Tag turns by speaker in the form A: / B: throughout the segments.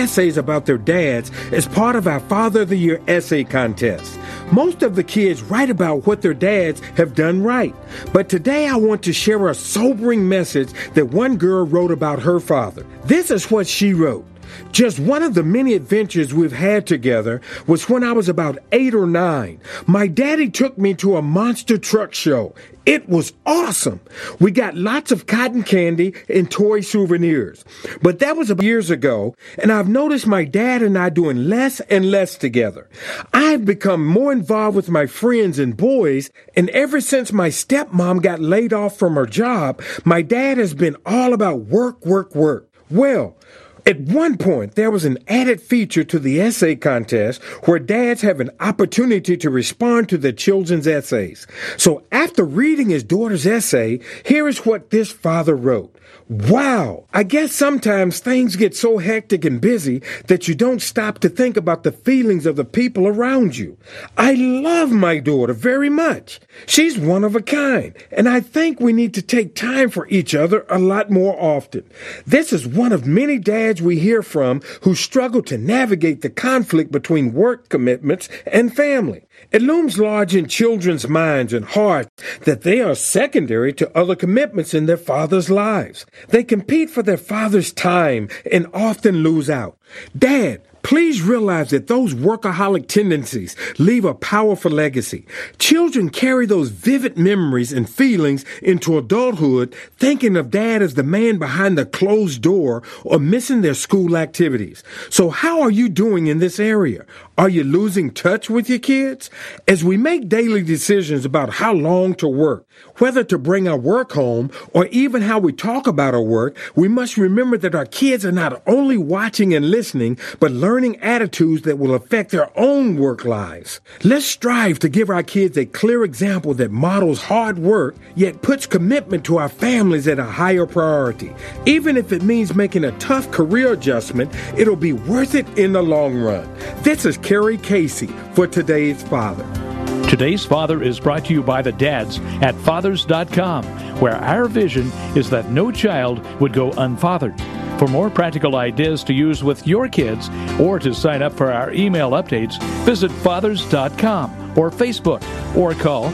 A: essays about their dads as part of our Father of the Year essay contest. Most of the kids write about what their dads have done right. But today I want to share a sobering message that one girl wrote about her father. This is what she wrote. Just one of the many adventures we've had together was when I was about 8 or 9. My daddy took me to a monster truck show. It was awesome. We got lots of cotton candy and toy souvenirs. But that was years ago, and I've noticed my dad and I doing less and less together. I've become more involved with my friends and boys, and ever since my stepmom got laid off from her job, my dad has been all about work, work, work. Well, at one point, there was an added feature to the essay contest where dads have an opportunity to respond to their children's essays. So after reading his daughter's essay, here is what this father wrote. Wow! I guess sometimes things get so hectic and busy that you don't stop to think about the feelings of the people around you. I love my daughter very much. She's one of a kind, and I think we need to take time for each other a lot more often. This is one of many dads we hear from who struggle to navigate the conflict between work commitments and family. It looms large in children's minds and hearts that they are secondary to other commitments in their father's lives. They compete for their father's time and often lose out. Dad, please realize that those workaholic tendencies leave a powerful legacy. Children carry those vivid memories and feelings into adulthood, thinking of dad as the man behind the closed door or missing their school activities. So how are you doing in this area? Are you losing touch with your kids? As we make daily decisions about how long to work, whether to bring our work home, or even how we talk about our work, we must remember that our kids are not only watching and listening, but learning attitudes that will affect their own work lives. Let's strive to give our kids a clear example that models hard work, yet puts commitment to our families at a higher priority. Even if it means making a tough career adjustment, it'll be worth it in the long run. This is Kerry Casey for Today's Father.
B: Today's Father is brought to you by the dads at Fathers.com, where our vision is that no child would go unfathered. For more practical ideas to use with your kids or to sign up for our email updates, visit Fathers.com or Facebook or call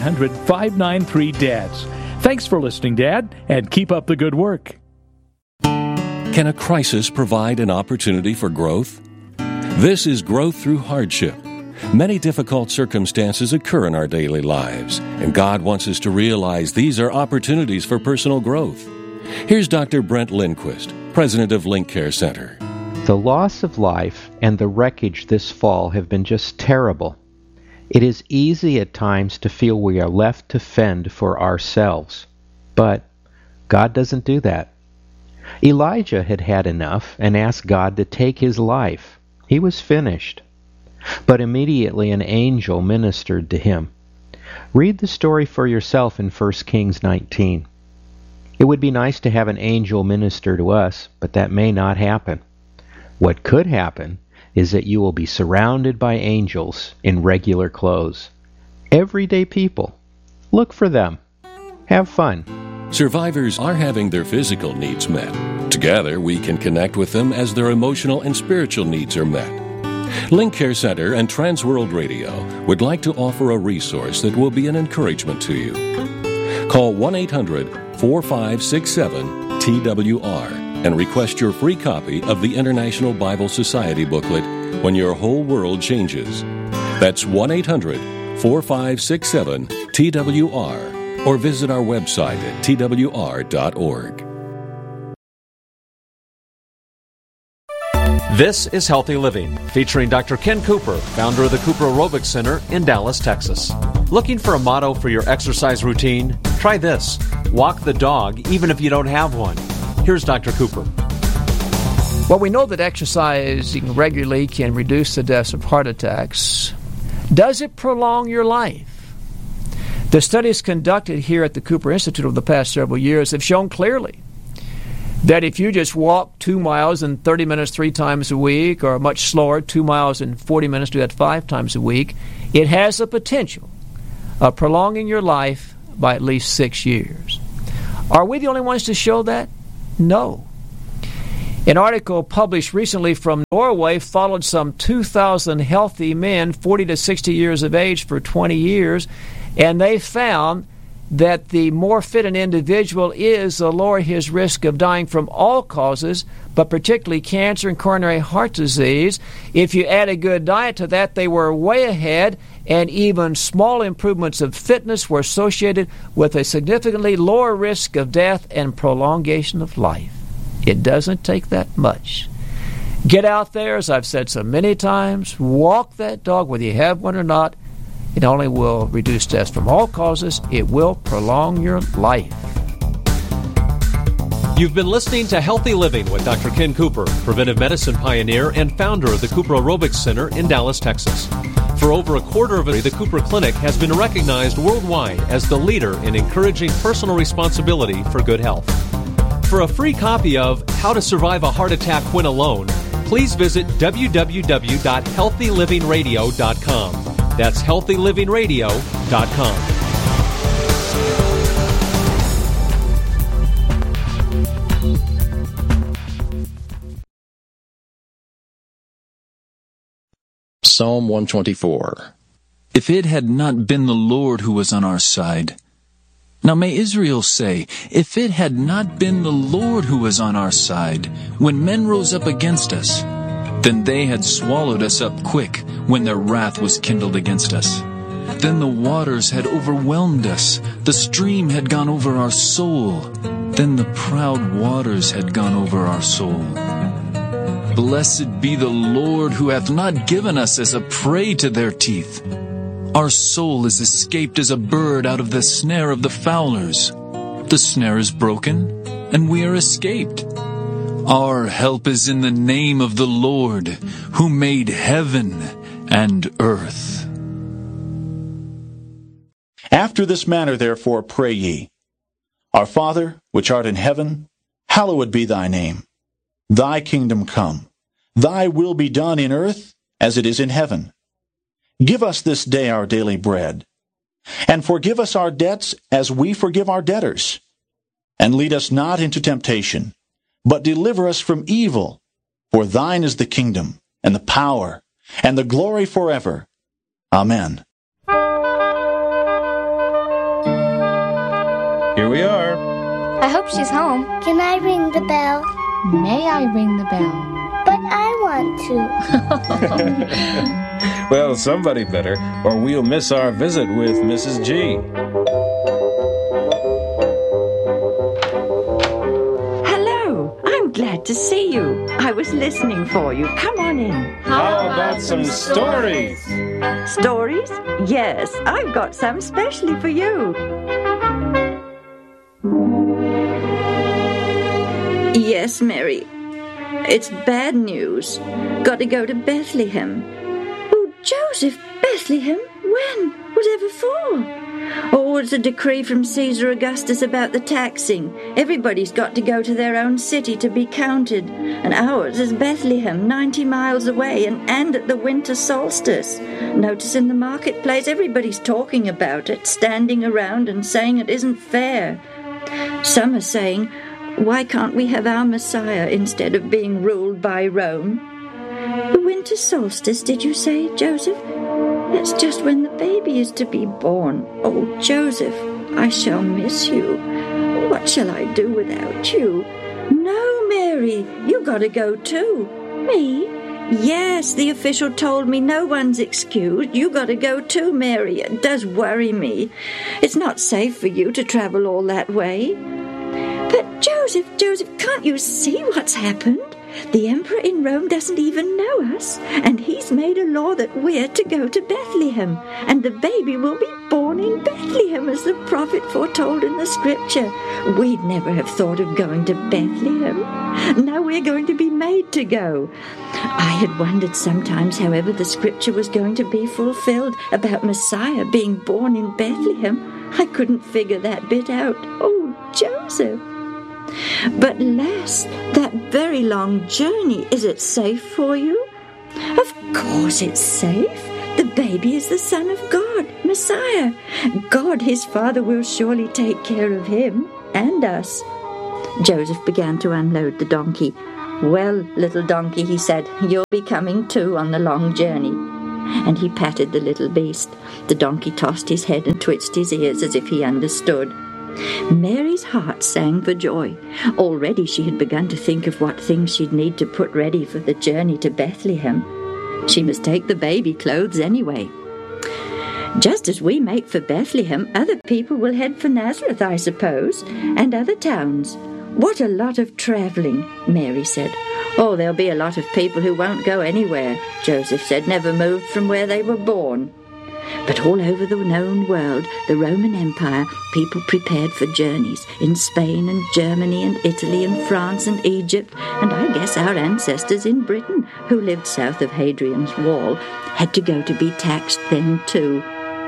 B: 800-593-DADS. Thanks for listening, Dad, and keep up the good work.
C: Can a crisis provide an opportunity for growth? This is growth through hardship. Many difficult circumstances occur in our daily lives, and God wants us to realize these are opportunities for personal growth. Here's Dr. Brent Lindquist, president of Link Care Center.
D: The loss of life and the wreckage this fall have been just terrible. It is easy at times to feel we are left to fend for ourselves, but God doesn't do that. Elijah had had enough and asked God to take his life. He was finished. But immediately an angel ministered to him. Read the story for yourself in 1 Kings 19. It would be nice to have an angel minister to us, but that may not happen. What could happen is that you will be surrounded by angels in regular clothes. Everyday people. Look for them. Have fun.
C: Survivors are having their physical needs met. Together, we can connect with them as their emotional and spiritual needs are met. Link Care Center and Transworld Radio would like to offer a resource that will be an encouragement to you. Call 1-800-4567-TWR and request your free copy of the International Bible Society booklet, When Your Whole World Changes. That's 1-800-4567-TWR, or visit our website at twr.org.
E: This is Healthy Living, featuring Dr. Ken Cooper, founder of the Cooper Aerobics Center in Dallas, Texas. Looking for a motto for your exercise routine? Try this: walk the dog even if you don't have one. Here's Dr. Cooper.
F: Well, we know that exercising regularly can reduce the deaths of heart attacks. Does it prolong your life? The studies conducted here at the Cooper Institute over the past several years have shown clearly that if you just walk 2 miles in 30 minutes 3 times a week, or much slower, 2 miles in 40 minutes, do that 5 times a week, it has the potential of prolonging your life by at least 6 years. Are we the only ones to show that? No. An article published recently from Norway followed some 2,000 healthy men, 40 to 60 years of age, for 20 years, and they found that the more fit an individual is, the lower his risk of dying from all causes, but particularly cancer and coronary heart disease. If you add a good diet to that, they were way ahead, and even small improvements of fitness were associated with a significantly lower risk of death and prolongation of life. It doesn't take that much. Get out there, as I've said so many times, walk that dog whether you have one or not. It only will reduce deaths from all causes. It will prolong your life.
E: You've been listening to Healthy Living with Dr. Ken Cooper, preventive medicine pioneer and founder of the Cooper Aerobics Center in Dallas, Texas. For over a quarter of the Cooper Clinic has been recognized worldwide as the leader in encouraging personal responsibility for good health. For a free copy of How to Survive a Heart Attack When Alone, please visit www.healthylivingradio.com. That's healthylivingradio.com.
G: Psalm 124.
H: If it had not been the Lord who was on our side. Now may Israel say, if it had not been the Lord who was on our side, when men rose up against us, then they had swallowed us up quick when their wrath was kindled against us. Then the waters had overwhelmed us, the stream had gone over our soul, then the proud waters had gone over our soul. Blessed be the Lord who hath not given us as a prey to their teeth. Our soul is escaped as a bird out of the snare of the fowlers. The snare is broken, and we are escaped. Our help is in the name of the Lord, who made heaven and earth.
I: After this manner therefore pray ye, Our Father, which art in heaven, hallowed be thy name. Thy kingdom come. Thy will be done in earth as it is in heaven. Give us this day our daily bread, and forgive us our debts as we forgive our debtors. And lead us not into temptation, but deliver us from evil. For thine is the kingdom, and the power, and the glory forever. Amen.
A: Here we are.
J: I hope she's home.
K: Can I ring the bell?
J: May I ring the bell?
K: But I want to.
A: Well, somebody better, or we'll miss our visit with Mrs. G.
L: Hello, I'm glad to see you. I was listening for you. Come on in.
A: How about some stories?
L: Stories? Yes, I've got some specially for you. Yes, Mary. It's bad news. Got to go to Bethlehem. Oh, Joseph, Bethlehem? When? Whatever for? Oh, it's a decree from Caesar Augustus about the taxing. Everybody's got to go to their own city to be counted. And ours is Bethlehem, 90 miles away, and at the winter solstice. Notice in the marketplace, everybody's talking about it, standing around and saying it isn't fair. Some are saying, why can't we have our Messiah instead of being ruled by Rome? The winter solstice, did you say, Joseph? That's just when the baby is to be born. Oh, Joseph, I shall miss you. What shall I do without you? No, Mary, you got to go too. Me? Yes, the official told me no one's excused. You got to go too, Mary. It does worry me. It's not safe for you to travel all that way. But Joseph, can't you see what's happened? The emperor in Rome doesn't even know us, and he's made a law that we're to go to Bethlehem, and the baby will be born in Bethlehem as the prophet foretold in the scripture. We'd never have thought of going to Bethlehem. Now we're going to be made to go. I had wondered sometimes however the scripture was going to be fulfilled about Messiah being born in Bethlehem. I couldn't figure that bit out. Oh, Joseph. But lass, that very long journey, is it safe for you? Of course it's safe. The baby is the Son of God, Messiah. God, his Father, will surely take care of him and us. Joseph began to unload the donkey. "Well, little donkey," he said, "you'll be coming too on the long journey." And he patted the little beast. The donkey tossed his head and twitched his ears as if he understood. Mary's heart sang for joy. Already she had begun to think of what things she'd need to put ready for the journey to Bethlehem. She must take the baby clothes anyway. "Just as we make for Bethlehem, other people will head for Nazareth, I suppose, and other towns. What a lot of travelling," Mary said. "Oh, there'll be a lot of people who won't go anywhere," Joseph said, "never moved from where they were born." But all over the known world, the Roman Empire, people prepared for journeys in Spain and Germany and Italy and France and Egypt, and I guess our ancestors in Britain, who lived south of Hadrian's Wall, had to go to be taxed then too.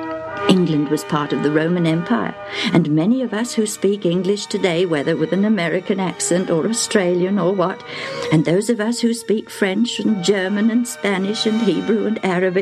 L: England was part of the Roman Empire, and many of us who speak English today, whether with an American accent or Australian or what, and those of us who speak French and German and Spanish and Hebrew and Arabic,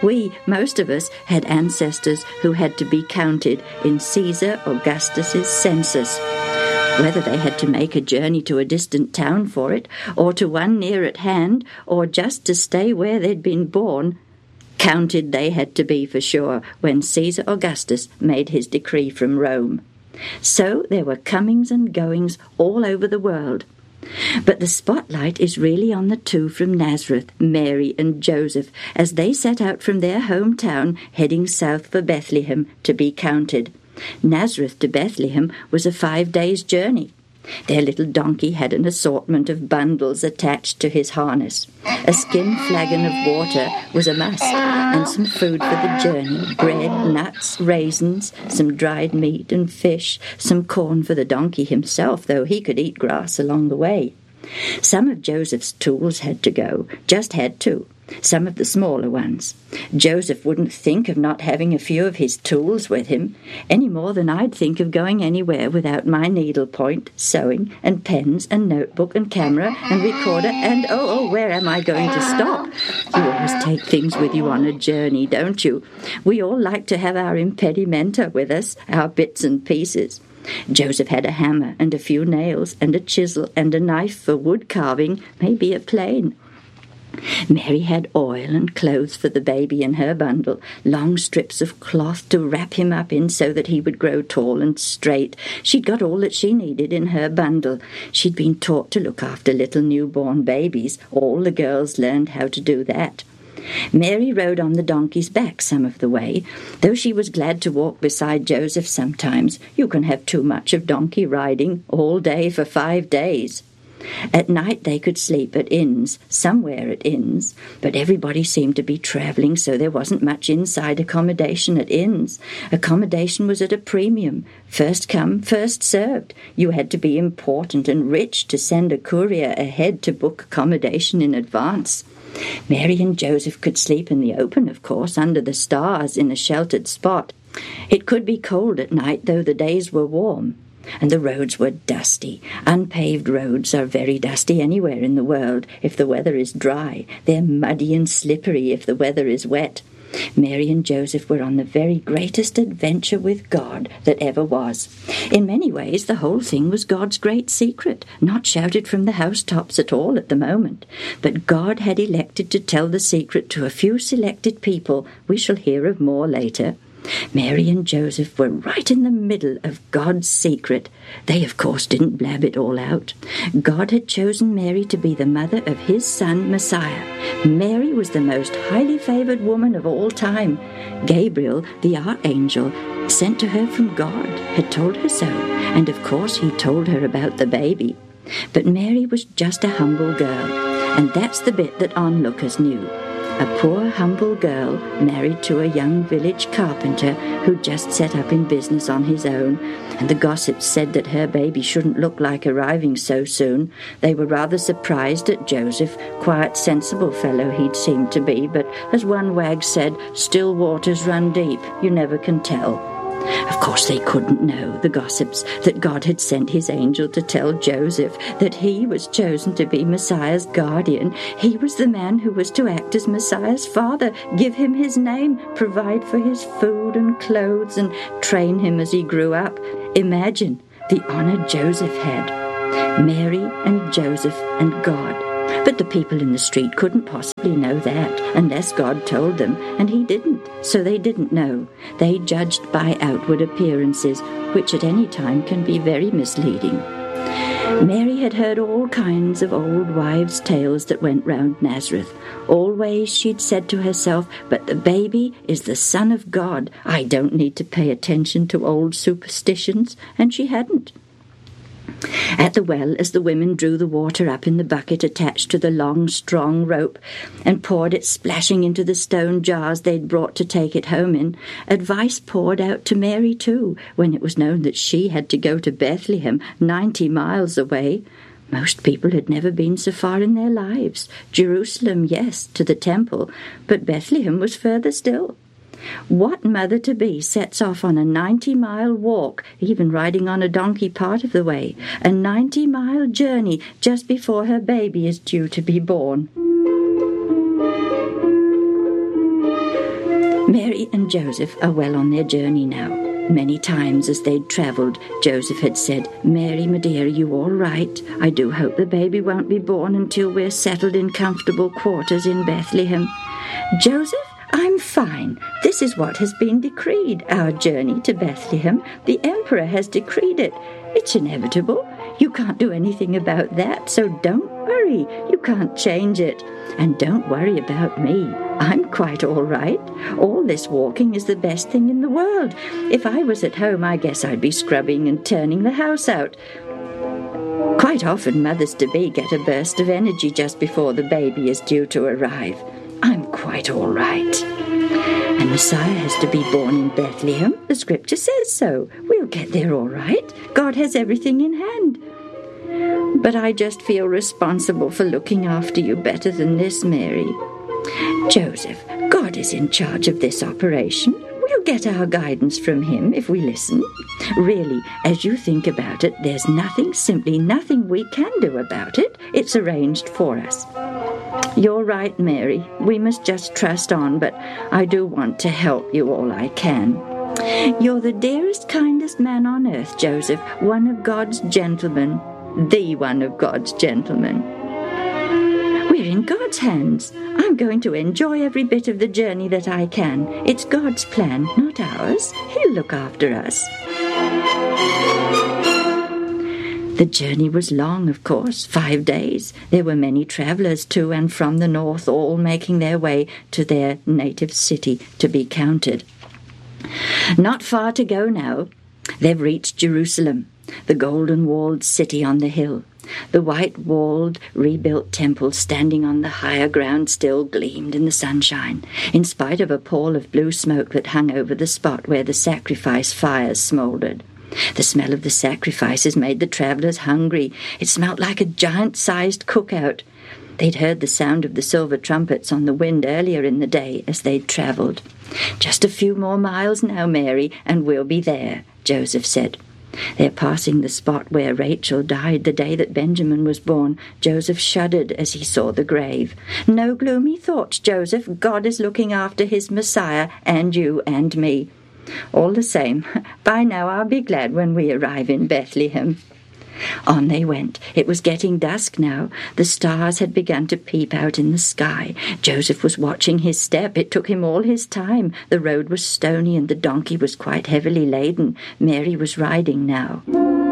L: most of us, had ancestors who had to be counted in Caesar Augustus's census. Whether they had to make a journey to a distant town for it, or to one near at hand, or just to stay where they'd been born, counted they had to be for sure when Caesar Augustus made his decree from Rome. So there were comings and goings all over the world. But the spotlight is really on the two from Nazareth, Mary and Joseph, as they set out from their hometown heading south for Bethlehem to be counted. Nazareth to Bethlehem was a 5 days' journey. Their little donkey had an assortment of bundles attached to his harness. A skin flagon of water was a must, and some food for the journey, bread, nuts, raisins, some dried meat and fish, some corn for the donkey himself, though he could eat grass along the way. Some of Joseph's tools had to go, just had to. Some of the smaller ones. Joseph wouldn't think of not having a few of his tools with him, any more than I'd think of going anywhere without my needlepoint, sewing, and pens, and notebook, and camera, and recorder, and where am I going to stop? You always take things with you on a journey, don't you? We all like to have our impedimenta with us, our bits and pieces. Joseph had a hammer, and a few nails, and a chisel, and a knife for wood carving, maybe a plane. Mary had oil and clothes for the baby in her bundle, long strips of cloth to wrap him up in so that he would grow tall and straight. She'd got all that she needed in her bundle. She'd been taught to look after little newborn babies. All the girls learned how to do that. Mary rode on the donkey's back some of the way, though she was glad to walk beside Joseph sometimes. You can have too much of donkey riding all day for 5 days. At night they could sleep at inns, somewhere at inns, but everybody seemed to be travelling, so there wasn't much inside accommodation at inns. Accommodation was at a premium, first come, first served. You had to be important and rich to send a courier ahead to book accommodation in advance. Mary and Joseph could sleep in the open, of course, under the stars in a sheltered spot. It could be cold at night, though the days were warm. And the roads were dusty. Unpaved roads are very dusty anywhere in the world if the weather is dry. They're muddy and slippery if the weather is wet. Mary and Joseph were on the very greatest adventure with God that ever was. In many ways, the whole thing was God's great secret, not shouted from the housetops at all at the moment. But God had elected to tell the secret to a few selected people. We shall hear of more later. Mary and Joseph were right in the middle of God's secret. They, of course, didn't blab it all out. God had chosen Mary to be the mother of his son, Messiah. Mary was the most highly favored woman of all time. Gabriel, the archangel, sent to her from God, had told her so, and of course he told her about the baby. But Mary was just a humble girl, and that's the bit that onlookers knew. A poor, humble girl married to a young village carpenter who'd just set up in business on his own, and the gossips said that her baby shouldn't look like arriving so soon. They were rather surprised at Joseph, quiet, sensible fellow he'd seemed to be, but as one wag said, still waters run deep, you never can tell. Of course they couldn't know, the gossips, that God had sent his angel to tell Joseph that he was chosen to be Messiah's guardian. He was the man who was to act as Messiah's father, give him his name, provide for his food and clothes, and train him as he grew up. Imagine the honor Joseph had. Mary and Joseph and God. But the people in the street couldn't possibly know that unless God told them, and he didn't, so they didn't know. They judged by outward appearances, which at any time can be very misleading. Mary had heard all kinds of old wives' tales that went round Nazareth. Always she'd said to herself, but the baby is the Son of God. I don't need to pay attention to old superstitions, and she hadn't. At the well, as the women drew the water up in the bucket attached to the long, strong rope and poured it splashing into the stone jars they'd brought to take it home in, advice poured out to Mary too, when it was known that she had to go to Bethlehem, 90 miles away. Most people had never been so far in their lives. Jerusalem, yes, to the temple, but Bethlehem was further still. What mother-to-be sets off on a 90-mile walk, even riding on a donkey part of the way, a 90-mile journey just before her baby is due to be born? Mary and Joseph are well on their journey now. Many times as they'd travelled, Joseph had said, "Mary, my dear, are you all right? I do hope the baby won't be born until we're settled in comfortable quarters in Bethlehem." "Joseph, I'm fine. This is what has been decreed, our journey to Bethlehem. The Emperor has decreed it. It's inevitable. You can't do anything about that, so don't worry. You can't change it. And don't worry about me. I'm quite all right. All this walking is the best thing in the world. If I was at home, I guess I'd be scrubbing and turning the house out. Quite often mothers-to-be get a burst of energy just before the baby is due to arrive. I'm quite all right. And Messiah has to be born in Bethlehem. The scripture says so. We'll get there all right. God has everything in hand. But I just feel responsible for looking after you better than this, Mary. Joseph, God is in charge of this operation. We'll get our guidance from him if we listen. Really, as you think about it, there's nothing, simply nothing we can do about it. It's arranged for us. You're right, Mary. We must just trust on, but I do want to help you all I can. You're the dearest, kindest man on earth, Joseph, one of God's gentlemen, the one of God's gentlemen. We're in God's hands. I'm going to enjoy every bit of the journey that I can. It's God's plan, not ours. He'll look after us. The journey was long, of course, 5 days. There were many travellers to and from the north, all making their way to their native city to be counted. Not far to go now. They've reached Jerusalem, the golden-walled city on the hill. The white-walled, rebuilt temple standing on the higher ground still gleamed in the sunshine, in spite of a pall of blue smoke that hung over the spot where the sacrifice fires smouldered. The smell of the sacrifices made the travellers hungry. It smelt like a giant-sized cookout. They'd heard the sound of the silver trumpets on the wind earlier in the day as they'd travelled. "Just a few more miles now, Mary, and we'll be there," Joseph said. They're passing the spot where Rachel died the day that Benjamin was born. Joseph shuddered as he saw the grave. "No gloomy thoughts, Joseph. God is looking after his Messiah and you and me. All the same, by now I'll be glad when we arrive in Bethlehem." On they went. It was getting dusk now. The stars had begun to peep out in the sky. Joseph was watching his step. It took him all his time. The road was stony and the donkey was quite heavily laden. Mary was riding now.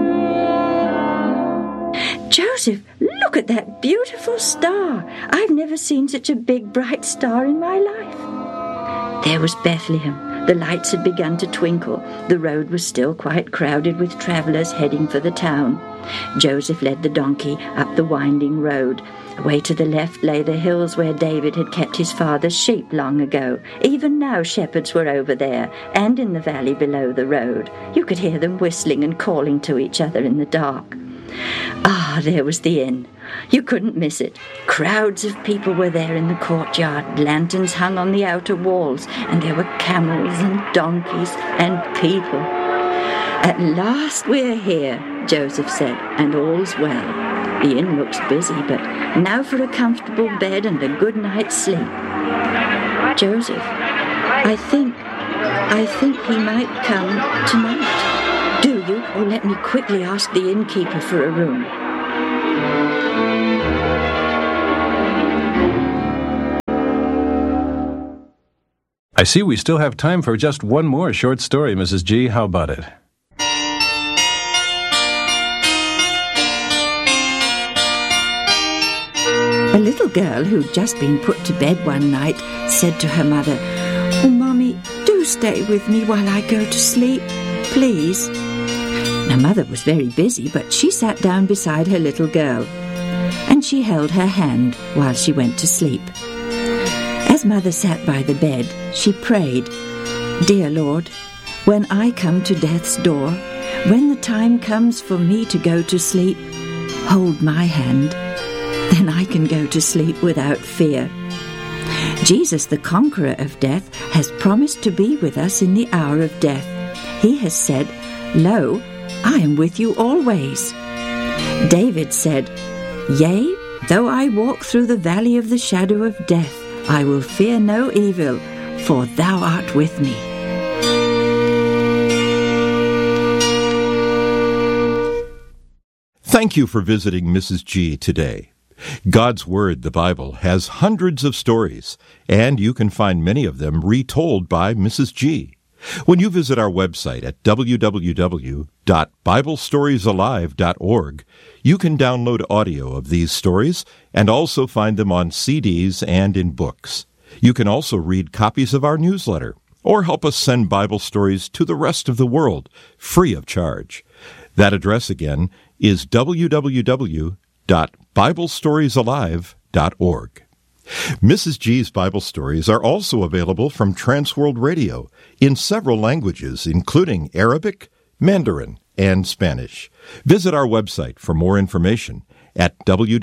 L: "Joseph, look at that beautiful star. I've never seen such a big, bright star in my life." There was Bethlehem. The lights had begun to twinkle. The road was still quite crowded with travellers heading for the town. Joseph led the donkey up the winding road. Away to the left lay the hills where David had kept his father's sheep long ago. Even now shepherds were over there, and in the valley below the road. You could hear them whistling and calling to each other in the dark. Ah, there was the inn. You couldn't miss it. Crowds of people were there in the courtyard. Lanterns hung on the outer walls, and there were camels and donkeys and people. "At last we're here," Joseph said, "and all's well. The inn looks busy, but now for a comfortable bed and a good night's sleep." "Joseph, I think he might come tonight. Do you? Or let me quickly ask the innkeeper for a room."
M: I see we still have time for just one more short story, Mrs. G. How about it?
N: A little girl who'd just been put to bed one night said to her mother, "Oh, Mommy, do stay with me while I go to sleep, please." Now, Mother was very busy, but she sat down beside her little girl, and she held her hand while she went to sleep. As Mother sat by the bed, she prayed, "Dear Lord, when I come to death's door, when the time comes for me to go to sleep, hold my hand. Then I can go to sleep without fear." Jesus, the conqueror of death, has promised to be with us in the hour of death. He has said, "Lo, I am with you always." David said, "Yea, though I walk through the valley of the shadow of death, I will fear no evil, for thou art with me."
O: Thank you for visiting Mrs. G today. God's Word, the Bible, has hundreds of stories, and you can find many of them retold by Mrs. G. When you visit our website at www.biblestoriesalive.org, you can download audio of these stories and also find them on CDs and in books. You can also read copies of our newsletter or help us send Bible stories to the rest of the world free of charge. That address again is www.biblestoriesalive.org. Mrs. G's Bible stories are also available from Transworld Radio in several languages, including Arabic, Mandarin, and Spanish. Visit our website for more information at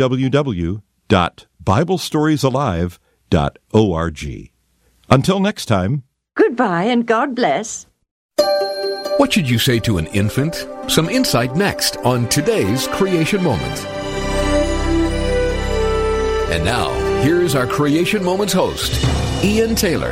O: www.biblestoriesalive.org. Until next time.
L: Goodbye and God bless.
P: What should you say to an infant? Some insight next on today's Creation Moment. And now, here's our Creation Moments host, Ian Taylor.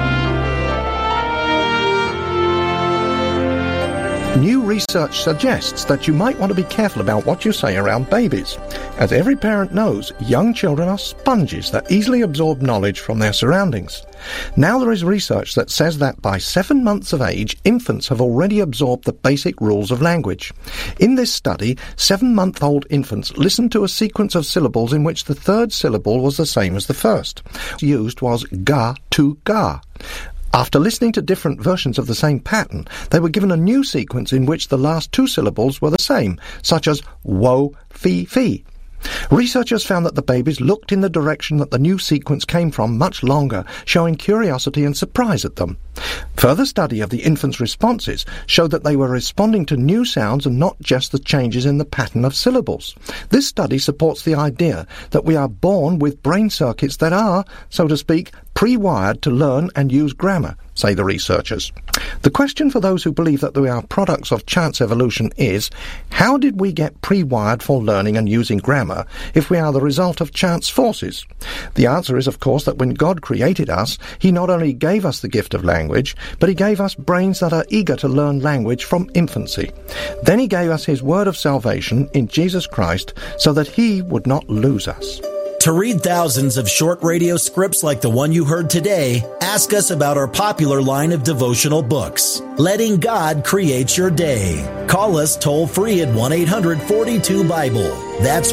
Q: New research suggests that you might want to be careful about what you say around babies. As every parent knows, young children are sponges that easily absorb knowledge from their surroundings. Now there is research that says that by 7 months of age, infants have already absorbed the basic rules of language. In this study, 7-month-old infants listened to a sequence of syllables in which the third syllable was the same as the first. Used was ga to ga. After listening to different versions of the same pattern, they were given a new sequence in which the last 2 syllables were the same, such as wo, fi, fi. Researchers found that the babies looked in the direction that the new sequence came from much longer, showing curiosity and surprise at them. Further study of the infants' responses showed that they were responding to new sounds and not just the changes in the pattern of syllables. This study supports the idea that we are born with brain circuits that are, so to speak, pre-wired to learn and use grammar, say the researchers. The question for those who believe that we are products of chance evolution is, how did we get pre-wired for learning and using grammar if we are the result of chance forces? The answer is, of course, that when God created us, He not only gave us the gift of language, but He gave us brains that are eager to learn language from infancy. Then He gave us His word of salvation in Jesus Christ so that He would not lose us.
R: To read thousands of short radio scripts like the one you heard today, ask us about our popular line of devotional books, Letting God Create Your Day. Call us toll-free at 1-800-42-BIBLE. That's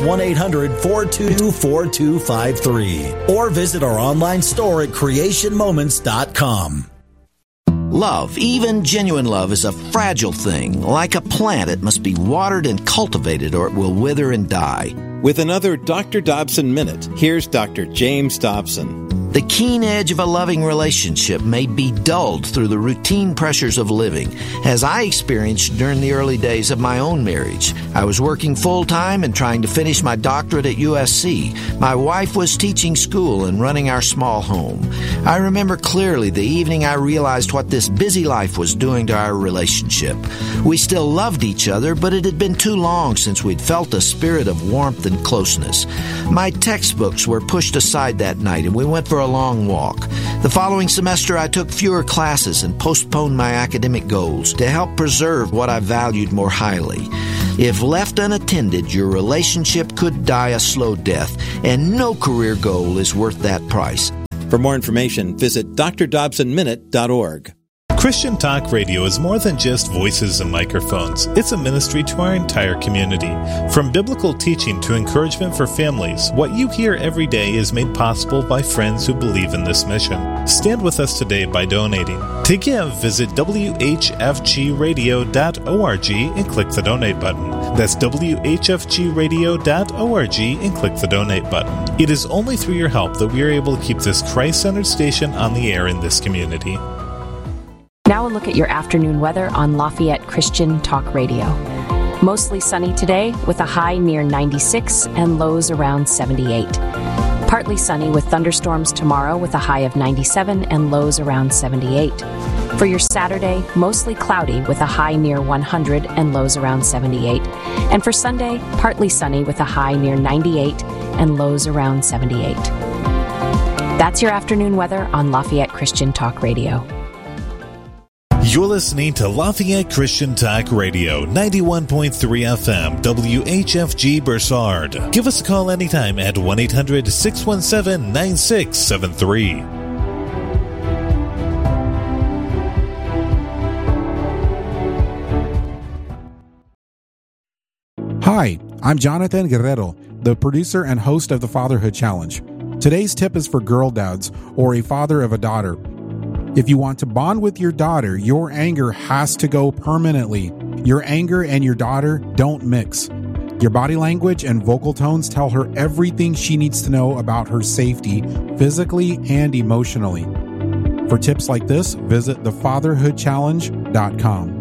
R: 1-800-422-4253. Or visit our online store at creationmoments.com.
S: Love, even genuine love, is a fragile thing. Like a plant, it must be watered and cultivated or it will wither and die.
T: With another Dr. Dobson Minute, here's Dr. James Dobson.
S: The keen edge of a loving relationship may be dulled through the routine pressures of living, as I experienced during the early days of my own marriage. I was working full-time and trying to finish my doctorate at USC. My wife was teaching school and running our small home. I remember clearly the evening I realized what this busy life was doing to our relationship. We still loved each other, but it had been too long since we'd felt a spirit of warmth and closeness. My textbooks were pushed aside that night, and we went for a long walk. The following semester, I took fewer classes and postponed my academic goals to help preserve what I valued more highly. If left unattended, your relationship could die a slow death, and no career goal is worth that price.
T: For more information, visit drdobsonminute.org.
U: Christian Talk Radio is more than just voices and microphones. It's a ministry to our entire community. From biblical teaching to encouragement for families, what you hear every day is made possible by friends who believe in this mission. Stand with us today by donating. To give, visit whfgradio.org and click the donate button. That's whfgradio.org and click the donate button. It is only through your help that we are able to keep this Christ-centered station on the air in this community.
V: Now a look at your afternoon weather on Lafayette Christian Talk Radio. Mostly sunny today with a high near 96 and lows around 78. Partly sunny with thunderstorms tomorrow with a high of 97 and lows around 78. For your Saturday, mostly cloudy with a high near 100 and lows around 78. And for Sunday, partly sunny with a high near 98 and lows around 78. That's your afternoon weather on Lafayette Christian Talk Radio.
U: You're listening to Lafayette Christian Talk Radio, 91.3 FM, WHFG Bursard. Give us a call anytime at 1-800-617-9673.
W: Hi, I'm Jonathan Guerrero, the producer and host of the Fatherhood Challenge. Today's tip is for girl dads or a father of a daughter. If you want to bond with your daughter, your anger has to go permanently. Your anger and your daughter don't mix. Your body language and vocal tones tell her everything she needs to know about her safety, physically and emotionally. For tips like this, visit thefatherhoodchallenge.com.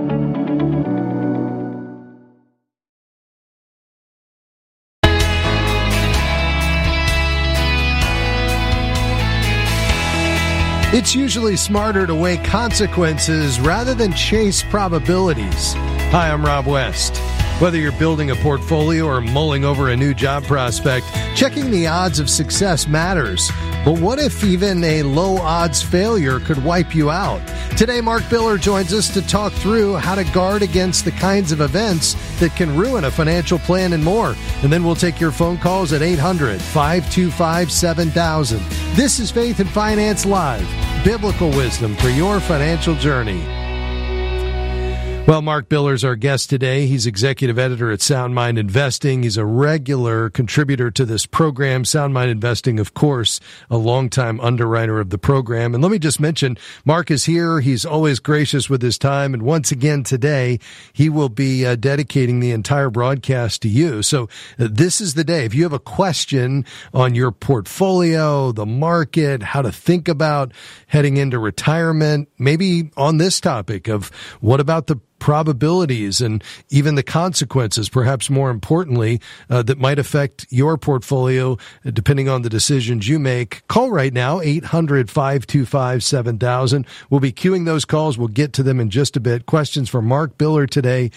X: It's usually smarter to weigh consequences rather than chase probabilities. Hi, I'm Rob West. Whether you're building a portfolio or mulling over a new job prospect, checking the odds of success matters. But what if even a low-odds failure could wipe you out? Today, Mark Biller joins us to talk through how to guard against the kinds of events that can ruin a financial plan and more. And then we'll take your phone calls at 800-525-7000. This is Faith and Finance Live, biblical wisdom for your financial journey. Well, Mark Biller's our guest today. He's executive editor at Sound Mind Investing. He's a regular contributor to this program. Sound Mind Investing, of course, a longtime underwriter of the program. And let me just mention, Mark is here. He's always gracious with his time. And once again today, he will be dedicating the entire broadcast to you. So this is the day. If you have a question on your portfolio, the market, how to think about heading into retirement, maybe on this topic of what about the probabilities and even the consequences, perhaps more importantly, that might affect your portfolio depending on the decisions you make. Call right now, 800-525-7000. We'll be queuing those calls. We'll get to them in just a bit. Questions for Mark Biller today,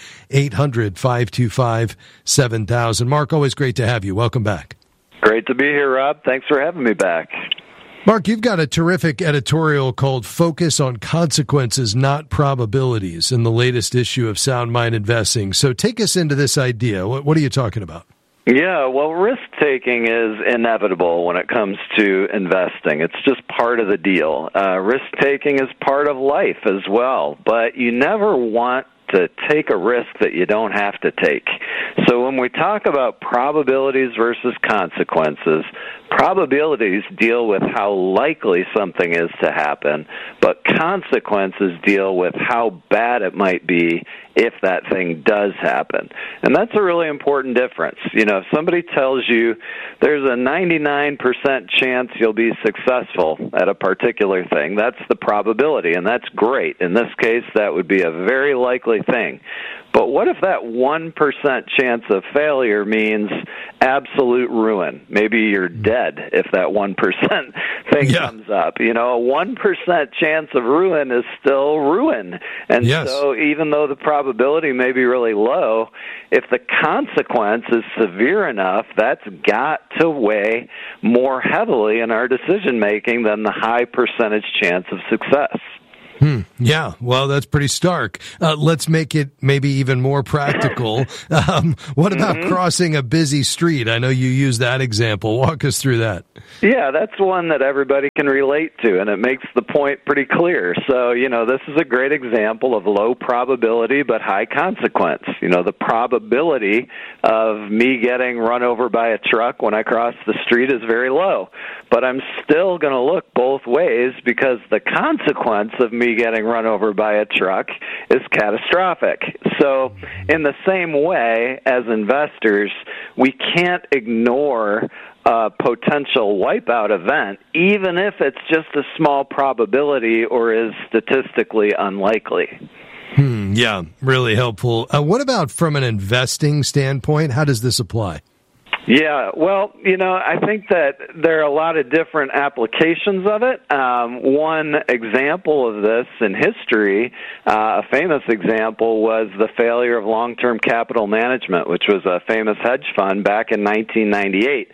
X: 800-525-7000. Mark, always great to have you. Welcome back.
Y: Great to be here, Rob. Thanks for having me back.
X: Mark, you've got a terrific editorial called Focus on Consequences, Not Probabilities in the latest issue of Sound Mind Investing. So take us into this idea. What are you talking about?
Y: Yeah, well, risk-taking is inevitable when it comes to investing. It's just part of the deal. Risk-taking is part of life as well, but you never want to take a risk that you don't have to take. So when we talk about probabilities versus consequences, probabilities deal with how likely something is to happen, but consequences deal with how bad it might be if that thing does happen. And that's a really important difference. You know, if somebody tells you there's a 99% chance you'll be successful at a particular thing, that's the probability, and that's great. In this case, that would be a very likely thing. But what if that 1% chance of failure means absolute ruin? Maybe you're dead if that 1% thing comes up. You know, a 1% chance of ruin is still ruin. And so even though the probability may be really low, if the consequence is severe enough, that's got to weigh more heavily in our decision-making than the high percentage chance of success.
X: Yeah, well, that's pretty stark. Let's make it maybe even more practical. What about crossing a busy street? I know you use that example. Walk us through that.
Y: Yeah, that's one that everybody can relate to, and it makes the point pretty clear. So, this is a great example of low probability but high consequence. The probability of me getting run over by a truck when I cross the street is very low, but I'm still going to look both ways because the consequence of me getting run over by a truck is catastrophic. So in the same way, as investors, we can't ignore a potential wipeout event, even if it's just a small probability or is statistically unlikely.
X: Yeah, really helpful. What about from an investing standpoint? How does this apply?
Y: Yeah, well, I think that there are a lot of different applications of it. One example of this in history, a famous example, was the failure of Long-Term Capital Management, which was a famous hedge fund back in 1998.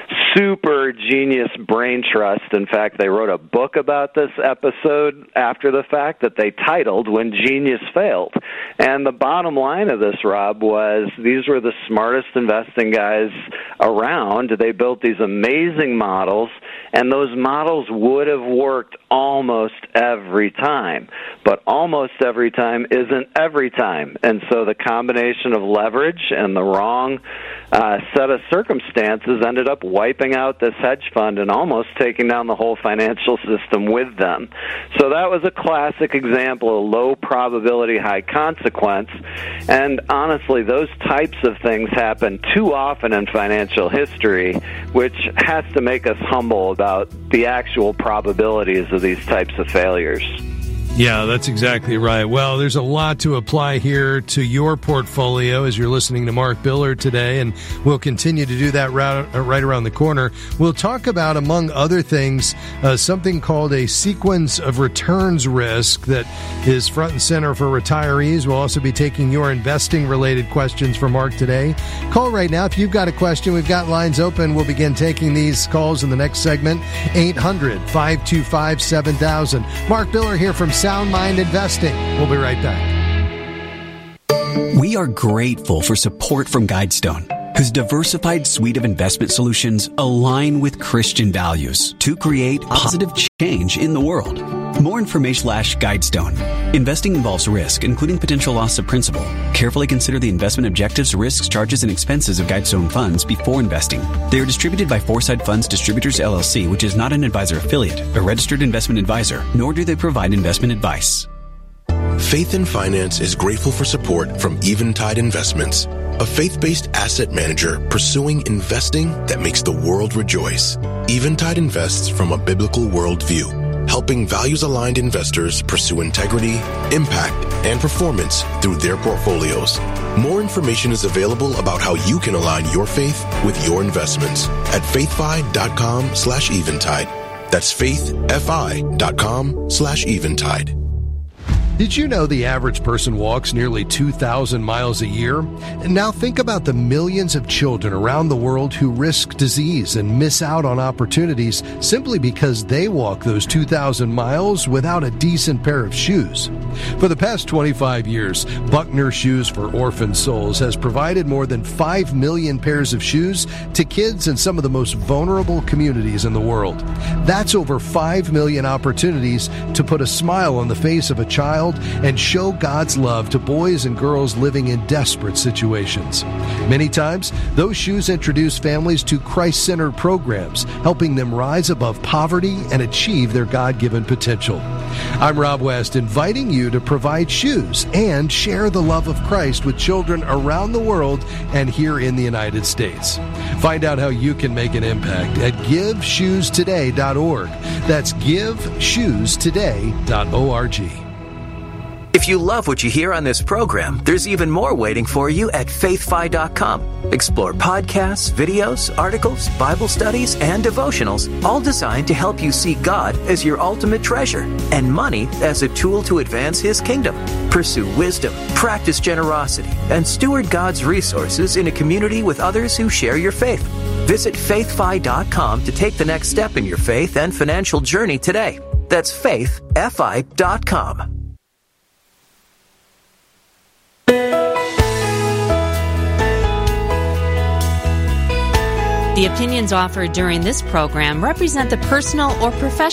Y: Super genius brain trust. In fact, they wrote a book about this episode after the fact that they titled When Genius Failed. And the bottom line of this, Rob, was these were the smartest investing guys around. They built these amazing models, and those models would have worked almost every time. But almost every time isn't every time. And so the combination of leverage and the wrong set of circumstances ended up wiping out this hedge fund and almost taking down the whole financial system with them. So that was a classic example of low probability, high consequence. And honestly, those types of things happen too often in financial history, which has to make us humble about the actual probabilities of these types of failures.
X: Yeah, that's exactly right. Well, there's a lot to apply here to your portfolio as you're listening to Mark Biller today, and we'll continue to do that right around the corner. We'll talk about, among other things, something called a sequence of returns risk that is front and center for retirees. We'll also be taking your investing-related questions for Mark today. Call right now. If you've got a question, we've got lines open. We'll begin taking these calls in the next segment. 800-525-7000. Mark Biller here from Sound Mind Investing. We'll be right back.
B: We are grateful for support from Guidestone, whose diversified suite of investment solutions align with Christian values to create positive change in the world. More information /Guidestone. Investing involves risk, including potential loss of principal. Carefully consider the investment objectives, risks, charges, and expenses of Guidestone funds before investing. They are distributed by Foresight Funds Distributors, LLC, which is not an advisor affiliate, a registered investment advisor, nor do they provide investment advice.
C: Faith in Finance is grateful for support from Eventide Investments, a faith-based asset manager pursuing investing that makes the world rejoice. Eventide invests from a biblical worldview, helping values-aligned investors pursue integrity, impact, and performance through their portfolios. More information is available about how you can align your faith with your investments at faithfi.com/eventide. That's faithfi.com/eventide.
X: Did you know the average person walks nearly 2,000 miles a year? And now think about the millions of children around the world who risk disease and miss out on opportunities simply because they walk those 2,000 miles without a decent pair of shoes. For the past 25 years, Buckner Shoes for Orphan Souls has provided more than 5 million pairs of shoes to kids in some of the most vulnerable communities in the world. That's over 5 million opportunities to put a smile on the face of a child and show God's love to boys and girls living in desperate situations. Many times, those shoes introduce families to Christ-centered programs, helping them rise above poverty and achieve their God-given potential. I'm Rob West, inviting you to provide shoes and share the love of Christ with children around the world and here in the United States. Find out how you can make an impact at GiveShoesToday.org. That's GiveShoesToday.org.
D: If you love what you hear on this program, there's even more waiting for you at faithfi.com. Explore podcasts, videos, articles, Bible studies, and devotionals, all designed to help you see God as your ultimate treasure and money as a tool to advance His kingdom. Pursue wisdom, practice generosity, and steward God's resources in a community with others who share your faith. Visit faithfi.com to take the next step in your faith and financial journey today. That's faithfi.com.
E: The opinions offered during this program represent the personal or professional